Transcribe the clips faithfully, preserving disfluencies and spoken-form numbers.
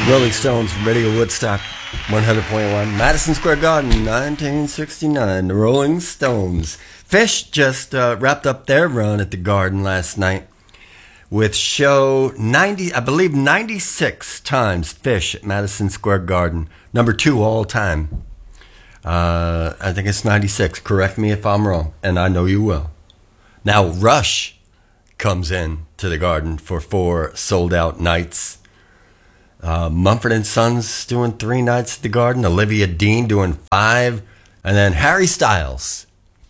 Rolling Stones, Radio Woodstock, one hundred point one, Madison Square Garden, nineteen sixty-nine. The Rolling Stones. Phish just uh, wrapped up their run at the Garden last night with show ninety, I believe ninety-six times Phish at Madison Square Garden. Number two all time. Uh, I think it's ninety-six. Correct me if I'm wrong, and I know you will. Now Rush comes in to the Garden for four sold-out nights. Uh, Mumford and Sons doing three nights at the Garden. Olivia Dean doing five. And then Harry Styles.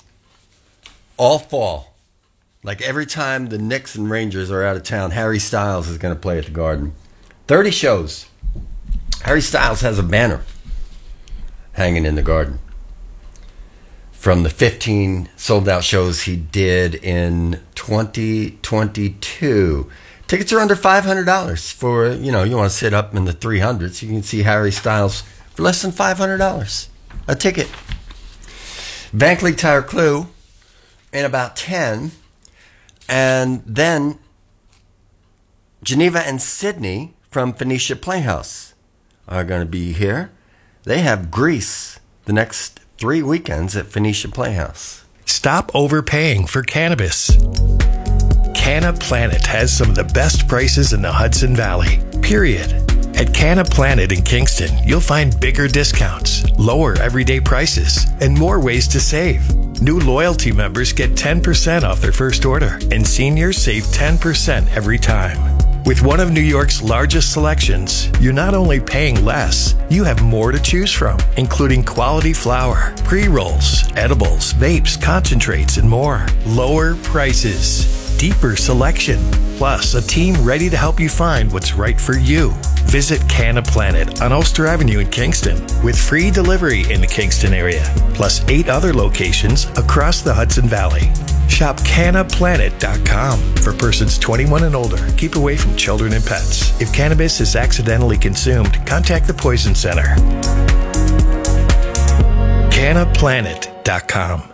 All fall. Like every time the Knicks and Rangers are out of town, Harry Styles is going to play at the Garden. thirty shows. Harry Styles has a banner hanging in the Garden from the fifteen sold-out shows he did in twenty twenty-two. Tickets are under five hundred dollars for, you know, you want to sit up in the three hundreds. You can see Harry Styles for less than five hundred dollars a ticket. Van Cleef Tire Clue in about ten. And then Geneva and Sydney from Phoenicia Playhouse are going to be here. They have Grease the next three weekends at Phoenicia Playhouse. Stop overpaying for cannabis. Canna Planet has some of the best prices in the Hudson Valley, period. At Canna Planet in Kingston, you'll find bigger discounts, lower everyday prices, and more ways to save. New loyalty members get ten percent off their first order, and seniors save ten percent every time. With one of New York's largest selections, you're not only paying less, you have more to choose from, including quality flower, pre-rolls, edibles, vapes, concentrates, and more. Lower prices, deeper selection, plus a team ready to help you find what's right for you. Visit Canna Planet on Ulster Avenue in Kingston with free delivery in the Kingston area, plus eight other locations across the Hudson Valley. Shop canna planet dot com for persons twenty-one and older. Keep away from children and pets. If cannabis is accidentally consumed, contact the Poison Center. canna planet dot com.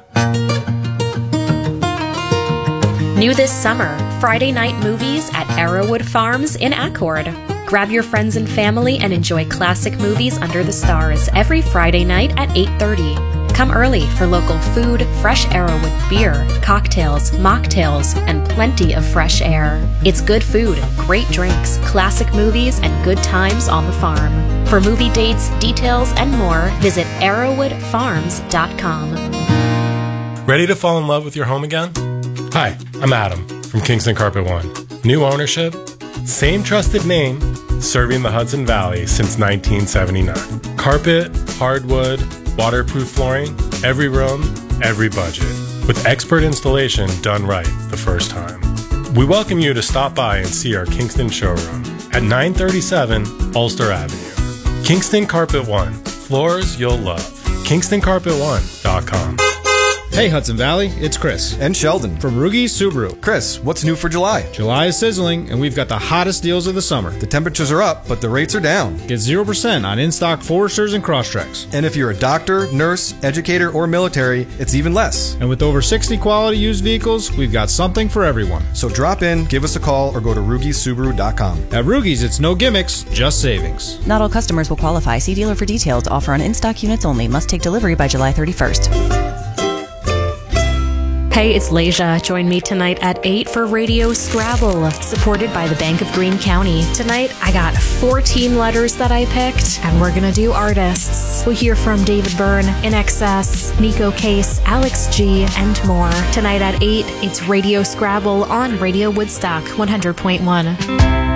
New this summer, Friday night movies at Arrowwood Farms in Accord. Grab your friends and family and enjoy classic movies under the stars every Friday night at eight thirty. Come early for local food, fresh Arrowwood beer, cocktails, mocktails, and plenty of fresh air. It's good food, great drinks, classic movies, and good times on the farm. For movie dates, details, and more, visit arrowwood farms dot com. Ready to fall in love with your home again? Hi, I'm Adam from Kingston Carpet One. New ownership, same trusted name, serving the Hudson Valley since nineteen seventy-nine. Carpet, hardwood, waterproof flooring, every room, every budget. With expert installation done right the first time. We welcome you to stop by and see our Kingston showroom at nine thirty-seven Ulster Avenue. Kingston Carpet One. Floors you'll love. kingston carpet one dot com. Hey Hudson Valley, it's Chris. And Sheldon. From Rugi Subaru. Chris, what's new for July? July is sizzling, and we've got the hottest deals of the summer. The temperatures are up, but the rates are down. Get zero percent on in-stock Foresters and Crosstreks. And if you're a doctor, nurse, educator, or military, it's even less. And with over sixty quality used vehicles, we've got something for everyone. So drop in, give us a call, or go to rugi subaru dot com. At Rugi's, it's no gimmicks, just savings. Not all customers will qualify. See dealer for details. Offer on in-stock units only. Must take delivery by July thirty-first. Hey, it's Leisha. Join me tonight at eight for Radio Scrabble, supported by the Bank of Greene County. Tonight, I got fourteen letters that I picked, and we're gonna do artists. We'll hear from David Byrne, In Excess, Nico Case, Alex G, and more. Tonight at eight, it's Radio Scrabble on Radio Woodstock one hundred point one.